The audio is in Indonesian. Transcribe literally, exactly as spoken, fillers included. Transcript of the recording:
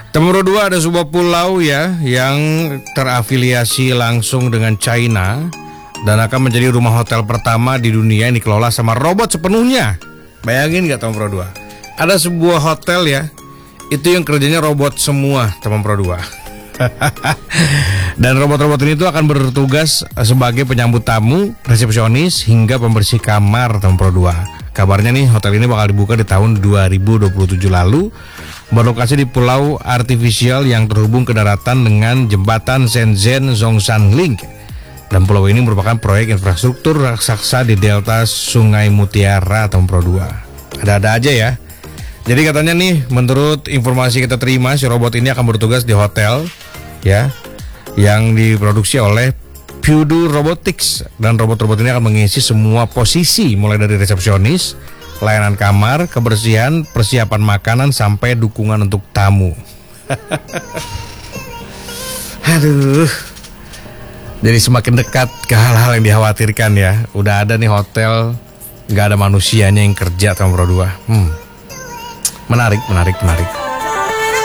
Teman Pro dua, ada sebuah pulau ya yang terafiliasi langsung dengan China dan akan menjadi rumah hotel pertama di dunia yang dikelola sama robot sepenuhnya. Bayangin gak teman Pro dua? Ada sebuah hotel ya, itu yang kerjanya robot semua teman Pro dua. Dan robot-robot ini tuh akan bertugas sebagai penyambut tamu, resepsionis, hingga pembersih kamar teman Pro dua. Kabarnya nih hotel ini bakal dibuka di tahun dua ribu dua puluh tujuh lalu, berlokasi di pulau artifisial yang terhubung ke daratan dengan jembatan Shenzhen Zhongshan Link. Dan pulau ini merupakan proyek infrastruktur raksasa di delta Sungai Mutiara teman Pro dua. Ada-ada aja ya. Jadi katanya nih, menurut informasi kita terima, si robot ini akan bertugas di hotel ya yang diproduksi oleh Peugeot Robotics, dan robot-robot ini akan mengisi semua posisi mulai dari resepsionis, layanan kamar, kebersihan, persiapan makanan, sampai dukungan untuk tamu. Aduh, jadi semakin dekat ke hal-hal yang dikhawatirkan ya. Udah ada nih hotel nggak ada manusianya yang kerja sama Pro dua. Hmm. Menarik, menarik, menarik.